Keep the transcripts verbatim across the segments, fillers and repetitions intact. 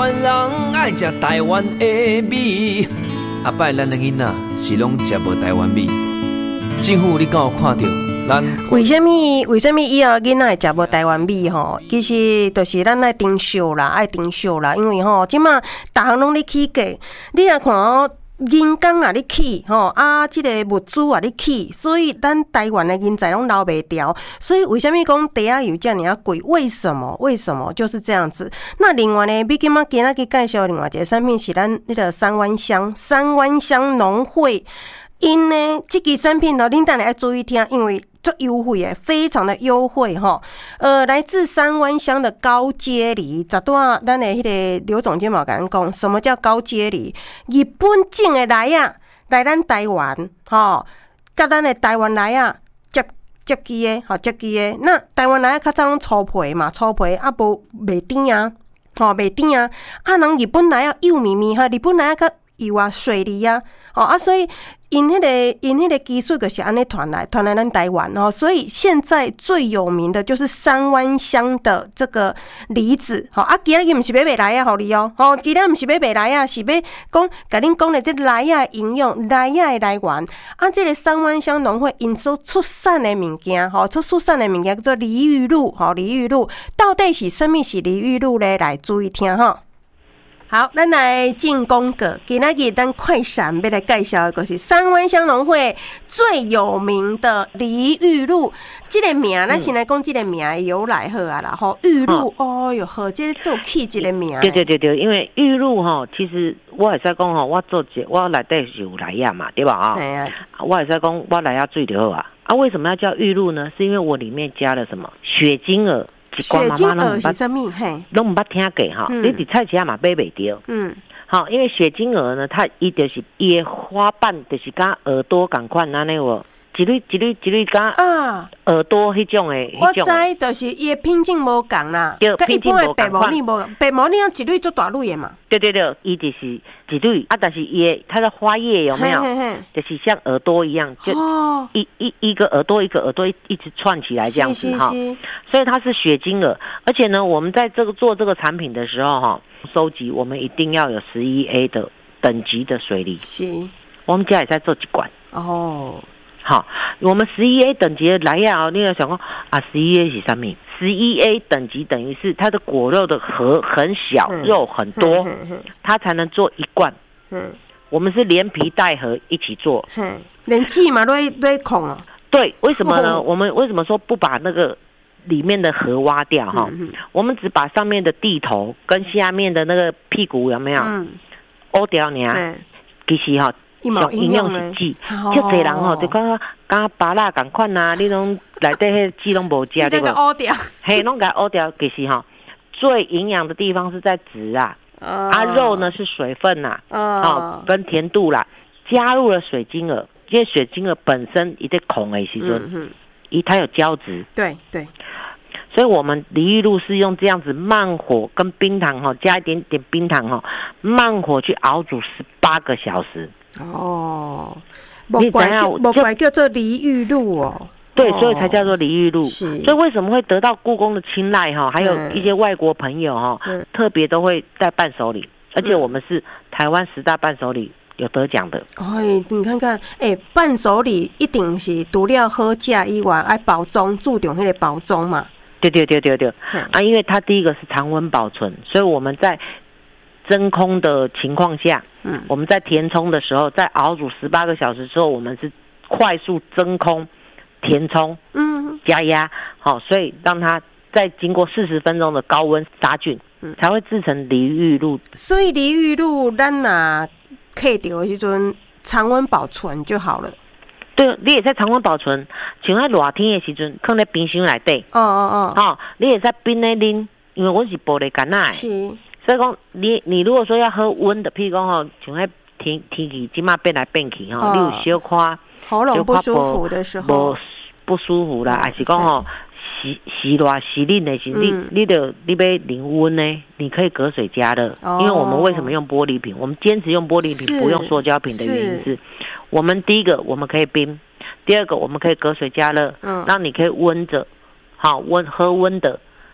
湾人爱食台湾的米，啊摆咱的囡仔是拢食无台湾米。政府你敢有看到？咱为什么？为什么以后囡仔会食无台湾米吼？其实就是咱爱珍惜啦，爱珍惜啦，因为吼，即马逐项拢咧起价，你来看哦。人工啊，你起吼啊，即、这个物资啊，你起，所以咱台湾的人才拢留袂掉。所以为什么讲茶油这么贵？为什么？为什么就是这样子？那另外呢，比今仔今仔去介绍另外一个产品是咱那个三湾乡三湾乡农会，因呢这个产品呢，恁等下要注意听，因为这优惠诶，非常的优惠哈。呃，来自三湾乡的高阶梨，十段咱的迄个刘总监嘛，甲咱讲，什么叫高阶梨？日本种的梨啊，来咱台湾，吼，甲咱的台湾梨啊，接接机的，吼，接机的。那台湾梨啊，较早拢粗皮嘛，粗皮啊，无袂甜啊，吼，袂甜啊。啊，人日本梨啊，幼绵绵哈，日本梨啊较幼啊，水梨啊，哦啊，所以。因迄、那个因迄个技术就是安尼传来传来咱台湾哦，所以现在最有名的就是三湾乡的这个梨子，吼啊，今日毋是要卖梨啊，互你哦，吼，今日毋是要卖梨啊，是要讲甲恁讲的这梨啊营养，梨啊的来源，啊，这个三湾乡农会因所出产的物件，吼，出出产的物件叫做梨玉露，吼，梨玉露到底是什么是梨玉露咧？来注意听吼。好，咱来进广告。今仔日咱快闪要来介绍的，就是三湾乡农会最有名的梨玉露。这个名，咱先来讲这个名的由来好啊啦。吼，玉露，哦哟，好，这个做起这个名。 对对对对，因为玉露吼，其实我会使讲吼，我做一，我内底是有梨啊嘛，对吧？啊， 哎呀， 我会使讲我梨啊水就好啊。啊，为什么要叫玉露呢？是因为我里面加了什么雪晶耳。 雪晶耳是什么？嘿， 拢唔捌听过哈。你伫菜市仔嘛买袂着。嗯，好，因为雪晶耳呢，它伊就是伊的花瓣，就是甲耳朵共款安尼有，一蕊一蕊一蕊甲啊耳朵迄种诶。 我知，就是伊的品种无共啦， 对，品种无共。 白毛呢无，白毛呢一蕊做大蕊的嘛。 对对对，伊就是一蕊啊，但是伊的它的花叶有没有？嘿嘿嘿，就是像耳朵一样，就一一一个耳朵一个耳朵一直串起来这样子哈。所以它是雪晶耳，而且呢，我们在这个做这个产品的时候哈，收集我们一定要有十一 A 的等级的水梨。是，我们家也在做几罐哦。好，我们十一 A 等级的来呀，你要想说啊，十一 A 是什么？十一 A 等级等于是它的果肉的核很小，嗯、肉很多，嗯嗯嗯、它才能做一罐。嗯，我们是连皮带核一起做， 嗯、连剂嘛都都控哦。 对，为什么呢？哦、我们为什么说不把那个里面的核挖掉哈？嗯、我们只把上面的蒂头跟下面的那个屁股有没有？嗯，挖掉呢？嗯，其实哈。用营养是剂，就侪人吼，就讲讲芭乐共款呐，你拢内底迄剂拢无加对不？ 乌掉， 嘿，拢甲乌掉，其实哈，最营养的地方是在籽啊，哦、啊肉呢是水分呐、啊，哦，哦跟甜度啦，加入了水晶耳，因为水晶耳本身一个孔的时阵，嗯嗯，它有胶质， 对对。 所以我们梨玉露是用这样子慢火跟冰糖哈，加一点点冰糖哈，慢火去熬煮十八个小时。哦， 你怪不怪叫做梨玉露哦？ 对，所以才叫做梨玉露。是，所以为什么会得到故宫的青睐哈？还有一些外国朋友哈，嗯、特别都会带伴手礼，而且我们是台湾十大伴手礼有得奖的。 哎，你看看，哎、欸，伴手礼一定是除了好食以外，爱包装，注重那个包装嘛。 对对对对对，嗯、啊，因为它第一个是常温保存，所以我们在真空的情况下，嗯，我们在填充的时候，在熬煮十八个小时之后，我们是快速真空填充，嗯，加压，好、哦，所以让它再经过四十分钟的高温杀菌，嗯，才会制成梨玉露。 所以梨玉露，咱若刻掉的时阵，常温保存就好了。 对，你也在常温保存，像在热天的时阵，放在冰箱内底。哦哦哦，哦，你也在冰内啉，因为我是玻璃罐仔。是。所以讲，你你如果说要喝温的，譬如讲吼，像喺天天气即马变来变去吼，哦、你有小可喉咙不舒服的时候， 不不舒服啦，还是讲吼洗洗热洗冷的时候，嗯、你你的你要淋温呢，你可以隔水加热，哦、因为我们为什么用玻璃瓶？我们坚持用玻璃瓶，不用塑胶瓶的原因是，是我们第一个我们可以冰，第二个我们可以隔水加热，嗯，让你可以温着，好温喝温的。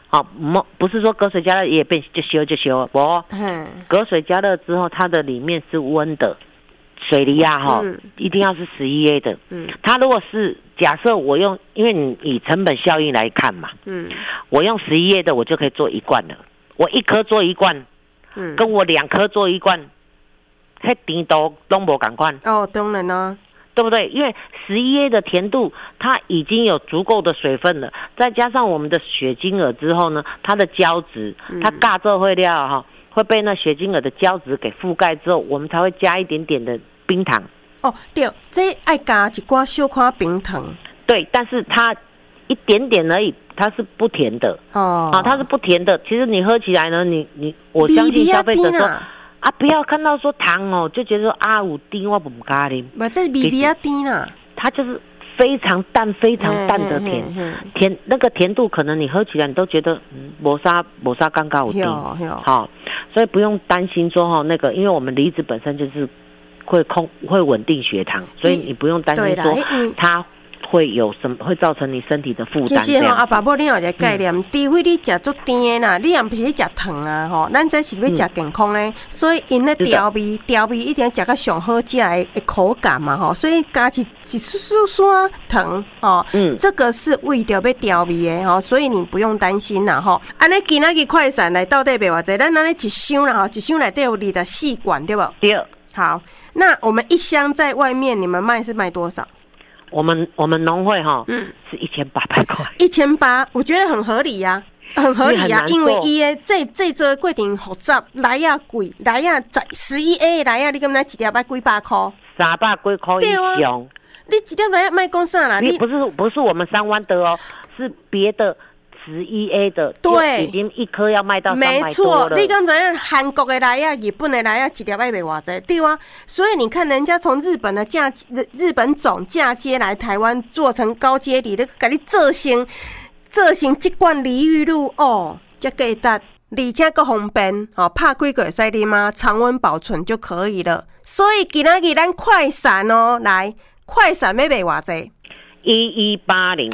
好，不不是说隔水加热也变就修就修，不，隔水加热之后，它的里面是温的，水梨啊哈，嗯、一定要是十一 A 的。嗯，它如果是假设我用，因为你以成本效益来看嘛，嗯，我用十一 A 的，我就可以做一罐了。我一颗做一罐，嗯，跟我两颗做一罐，那甜度都没同款。 哦，当然啦。 对不对？因为十一 A 的甜度它已经有足够的水分了，再加上我们的雪晶耳之后呢，它的胶质，它尬这会料哈，会被那雪晶耳的胶质给覆盖之后，我们才会加一点点的冰糖。 哦，对，这爱加一寡小块冰糖。 对，但是它一点点而已，它是不甜的。哦，啊，它是不甜的。其实你喝起来呢，你你我相信消费者说。啊！不要看到说糖哦，就觉得说啊，有甜我不加啉。 不，这比比较甜啦。 它就是非常淡、非常淡的甜，甜那个甜度可能你喝起来你都觉得嗯，没啥没啥刚刚有甜。好，所以不用担心说哈那个，因为我们梨子本身就是会控会稳定血糖，所以你不用担心说它。会有什么会造成你身体的负担？ 其实吼，阿爸母你有一个概念，除非你食足甜啦，你也不是你食糖啊，吼，咱这是要食健康的，所以因咧调味，调味一定要食个上好食的口感嘛，吼，所以加一一丝丝糖，吼，嗯，这个是为着要调味的，吼，所以你不用担心啦，吼。安尼今仔日快闪来到底卖偌济？咱安尼一箱啦，吼，一箱内底有二十四罐，对不？ 对。 好，那我们一箱在外面，你们卖是卖多少？ 我们我们农会哈，嗯，是一千八百块， 一千八，我觉得很合理呀、啊，很合理呀、啊，因为伊的这这这过程复杂，来呀贵，来呀十十一 A 来呀，你敢若一粒要几百块？ 三百几块以上。 你一粒来卖讲啥啦？ 你不是不是我们三湾的哦，是别的。十一 A 的，对，已经一颗要卖到三百多了。没错， 你刚才韩国的来呀，日本的来呀，一粒要卖偌济，对啊。所以你看，人家从日本的嫁日日本总嫁接来台湾，做成高阶梨，你给你做成做成一罐梨玉露哦，才价值，而且个方便，哦，拍几个会使啉嘛，常温保存就可以了。所以今仔日咱快闪哦，来快闪要卖偌济？ 一一八零。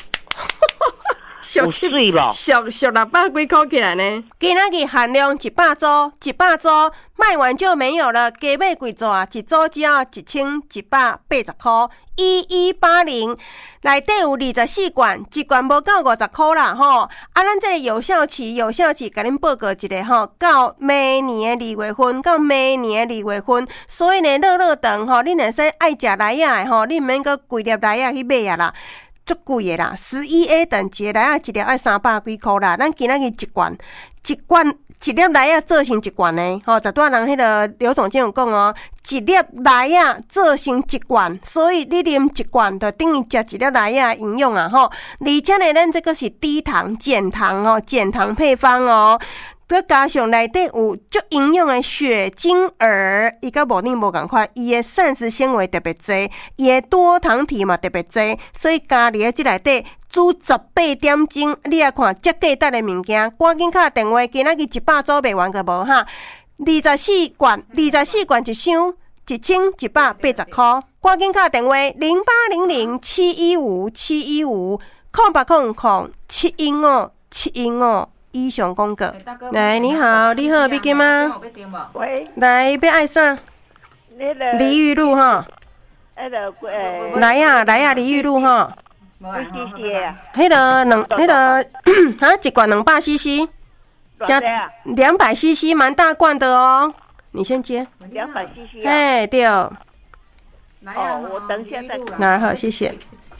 俗七俗俗六百几块起来呢？今仔日限量一百组，一百组卖完就没有了。加买几组啊？一组只要一千一百八十块，一一八零内底有二十四罐，一罐无到五十块啦吼。啊，咱这个有效期，有效期，甲恁报告一下吼，到明年的二月份，到明年的二月份。所以呢，热热肠吼，恁若说爱食来啊吼，你毋免个规粒来啊去买啊啦。足贵的啦，十一 A 等级来啊，一粒要三百几块啦。咱今仔日一罐，一罐一粒来啊做成一罐呢。吼、哦，十多人迄个刘总监有讲哦，一粒来啊做成一罐，所以你啉一罐就等于食一粒来啊营养啊吼。而且呢，咱这个是低糖减糖哦，减糖配方哦。佮加上内底有足营养的雪晶耳，伊甲无宁无共款，伊的膳食纤维特别侪，伊的多糖体嘛特别侪，所以加入即内底煮十八点钟，你来看足价值的物件，赶紧打电话，今仔日一百组卖完个无哈？二十四罐，二十四罐一箱，一千一百八十块，赶紧打电话零八零零七一五七一五空八空空七一五七一五。以上讲过，来你好，你好，要紧吗？ 喂， 来要爱啥？梨玉露哈。来呀来呀，梨玉露哈。 谢谢。 迄个两，迄个哈一罐两百 C C， 加两百 C C， 蛮大罐的哦。你先接。 两百 C C 啊。 哎对。哦， 我等一下再。 来好，谢谢。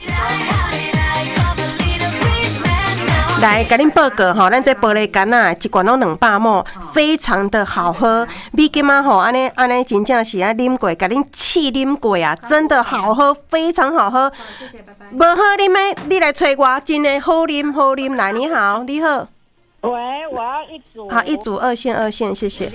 来，甲恁报告吼，咱这玻璃干啊，一罐拢两百毫升，非常的好喝。美金嘛吼，安尼安尼真正是啊啉过，甲恁试啉过啊，真的好喝，非常好喝。谢谢，拜拜。无好啉的，你来找我，真的好啉好啉。来，你好，你好。 喂，我要一组。 好，一组二线二线，谢谢。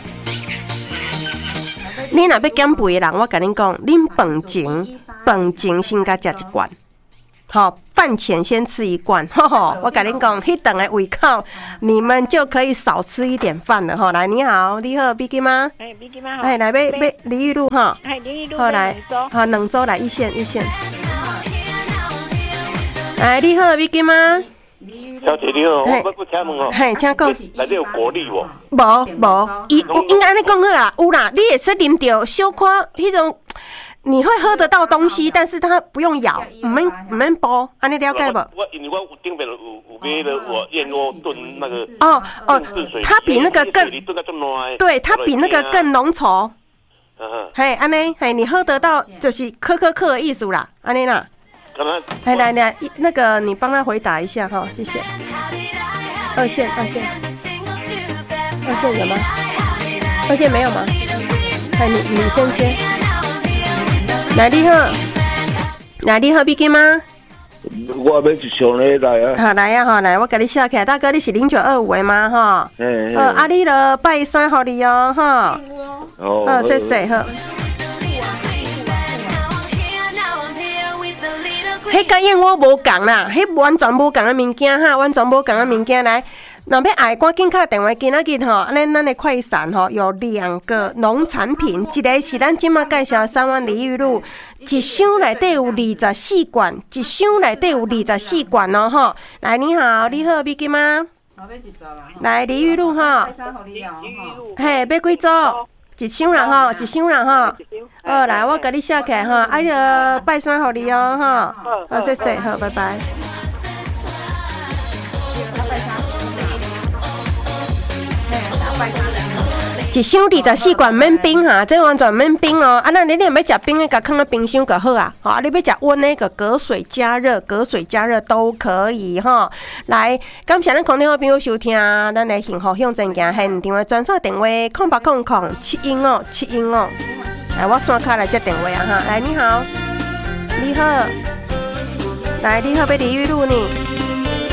你若要减肥的人，我甲恁讲，恁饭前饭前先甲食一罐。好，饭前先吃一罐，呵呵，我跟你讲，迄等的胃口，你们就可以少吃一点饭了哈。来，你好，你好 ，B K 吗？ 哎 ，B K 吗？ 哎，来，买买梨玉露哈。 哎，梨玉露。 好来，好两周来一线一线。来，你好 ，B K 吗？ 梨玉小姐你好，我要不请问哦。 嘿，请讲。 内底有果粒无？ 无无，伊有应该安尼讲好啦，有啦，你也是啉到小可迄种。你会喝得到东西，但是它不用咬，唔免唔免剥，安尼了解不？ 我因为我顶边有有买了我燕窝炖那个哦哦，它比那个更对，它比那个更浓稠。嘿，安尼嘿，你喝得到就是可可可的意思啦，安尼啦。来来来，那个你帮他回答一下哈，谢谢。二线二线，二线有吗？二线没有吗？哎，你你先接。来，你好，来，你好，比金吗？ 我要一箱咧来啊！ 好来呀，好来，我给你写起来。大哥，你是零九二五的吗？哈， 嗯， 呃，啊，你了拜三好你哦，哈， 哦， 好，谢谢，好。迄甲燕窝无共啦，迄完全无共的物件哈，完全无共的物件来。若要爱，赶紧敲电话今仔日吼，安尼咱的快闪吼有两个农产品，一个是咱即马介绍三湾梨玉露，一箱内底有二十四罐，一箱内底有二十四罐哦吼。来，你好，你好，美金吗？来，梨玉露吼，嘿，要几组？一箱啦吼，一箱啦吼。哦，来，我甲你写起来吼，哎呀，拜三互你哦吼，好，谢谢，好，拜拜。一箱二十四罐免冰哈，这完全免冰哦。啊，那你你要食冰的，甲放在冰箱就好啊。好，啊，你要食温的，个隔水加热，隔水加热都可以哈。来，感谢咱空中好朋友收听，咱的幸福向前行现场的专线电话空八空空七一五七一五。来，我线卡来接电话啊哈。来，你好，你好，来，你好，要梨玉露呢？